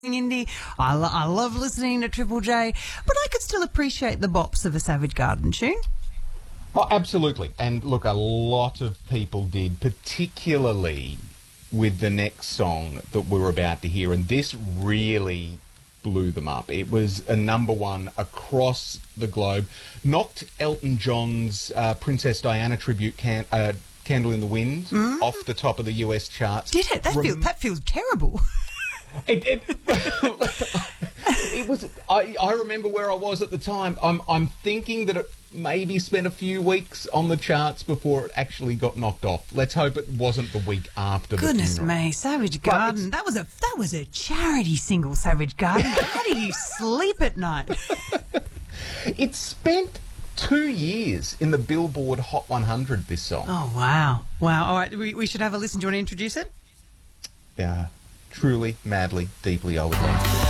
indie. I love listening to Triple J, but I could still appreciate the bops of a Savage Garden tune. Oh, absolutely. And look, a lot of people did, particularly with the next song that we're about to hear. And this really blew them up. It was a number one across the globe. Knocked Elton John's Princess Diana tribute Candle in the Wind off the top of the US charts. Did it? That feels terrible. It was. I remember where I was at the time. I'm thinking that it maybe spent a few weeks on the charts before it actually got knocked off. Let's hope it wasn't the week after. Goodness the funeral. me, Savage Garden. That was a charity single, Savage Garden. How do you sleep at night? It spent 2 years in the Billboard Hot 100. This song. Oh wow. All right, we should have a listen. Do you want to introduce it? Yeah. Truly, madly, deeply, I would like to.